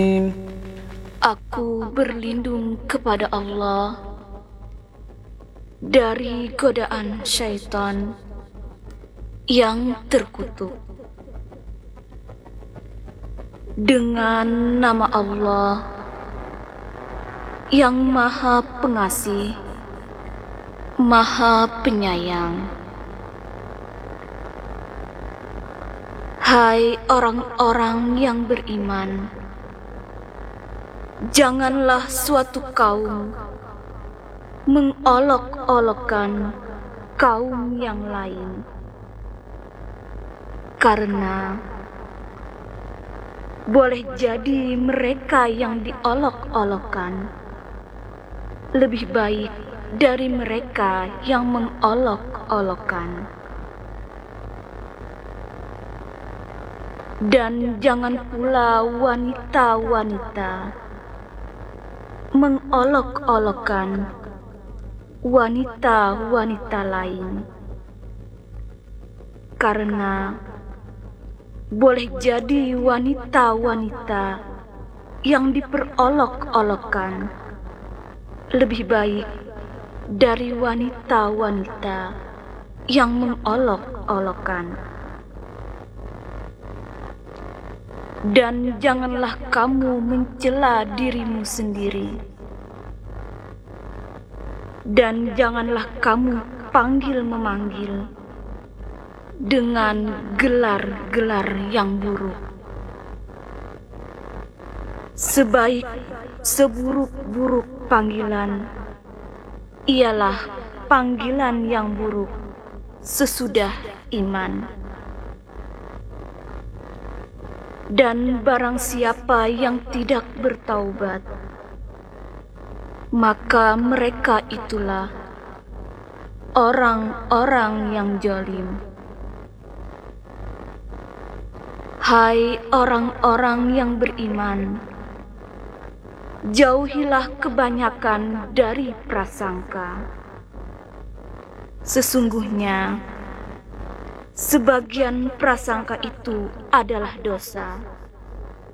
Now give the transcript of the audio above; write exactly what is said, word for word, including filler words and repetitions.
Aku berlindung kepada Allah dari godaan syaitan yang terkutuk. Dengan nama Allah yang Maha Pengasih, Maha Penyayang. Hai orang-orang yang beriman, janganlah suatu kaum mengolok-olokkan kaum yang lain, karena boleh jadi mereka yang diolok-olokkan lebih baik dari mereka yang mengolok-olokkan. Dan jangan pula wanita-wanita mengolok-olokkan wanita-wanita lain, karena boleh jadi wanita-wanita yang diperolok-olokkan lebih baik dari wanita-wanita yang mengolok-olokkan. Dan janganlah kamu mencela dirimu sendiri, dan janganlah kamu panggil-memanggil dengan gelar-gelar yang buruk. Sebaik seburuk-buruk panggilan ialah panggilan yang buruk sesudah iman. Dan barang siapa yang tidak bertaubat, maka mereka itulah orang-orang yang zalim. Hai orang-orang yang beriman, jauhilah kebanyakan dari prasangka. Sesungguhnya sebagian prasangka itu adalah dosa.